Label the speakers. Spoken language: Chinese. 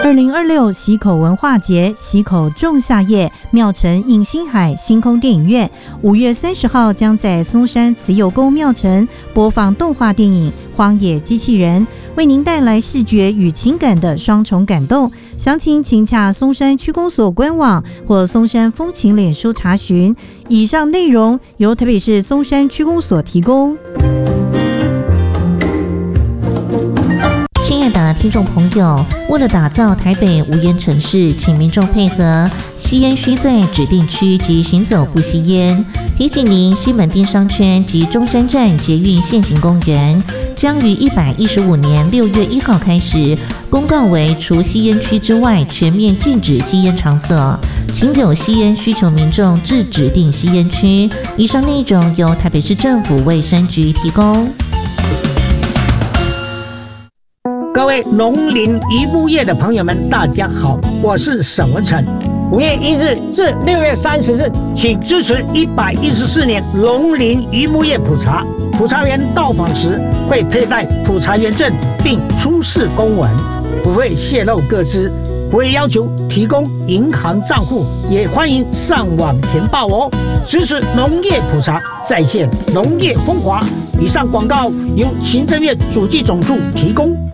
Speaker 1: 2026溪口文化节溪口仲夏夜，庙城映星海星空电影院5月30号将在松山慈幼宫庙城播放动画电影《荒野机器人》，为您带来视觉与情感的双重感动。详情请洽松山区公所官网或松山风情脸书查询。以上内容由台北市松山区公所提供。
Speaker 2: 亲爱的听众朋友，为了打造台北无烟城市，请民众配合吸烟需在指定区及行走不吸烟。提醒您，西门町商圈及中山站捷运现行公园将于115年6月1号开始公告为除吸烟区之外全面禁止吸烟场所，请有吸烟需求民众至指定吸烟区。以上内容由台北市政府卫生局提供。
Speaker 3: 各位农林渔牧业的朋友们，大家好，我是沈文成。5月1日至6月30日，请支持114年农林渔牧业普查。普查员到访时会佩戴普查员证，并出示公文，不会泄露个资，不会要求提供银行账户，也欢迎上网填报哦。支持农业普查，再现农业风华。以上广告由行政院主计总处提供。